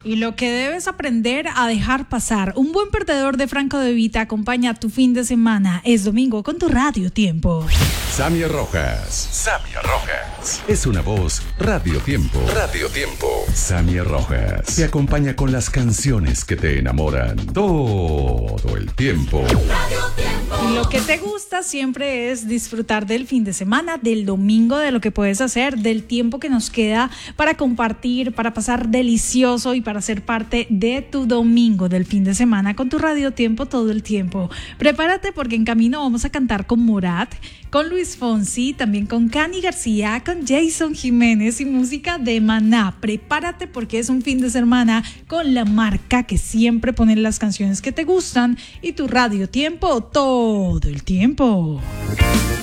Y lo que debes aprender a dejar pasar. Un buen perdedor de Franco De Vita acompaña tu fin de semana. Es domingo con tu Radio Tiempo. Samia Rojas. Samia Rojas. Es una voz Radio Tiempo. Radio Tiempo. Samia Rojas. Te acompaña con las canciones que te enamoran todo el tiempo. Y lo que te gusta siempre es disfrutar del fin de semana, del domingo, de lo que puedes hacer, del tiempo que nos queda para compartir, para pasar delicioso y para ser parte de tu domingo, del fin de semana con tu Radio Tiempo todo el tiempo. Prepárate porque en camino vamos a cantar con Morat, con Luis Fonsi, también con Cani García, con Jason Jiménez y música de Maná. Prepárate porque es un fin de semana con la marca que siempre pone las canciones que te gustan y tu Radio Tiempo todo el tiempo.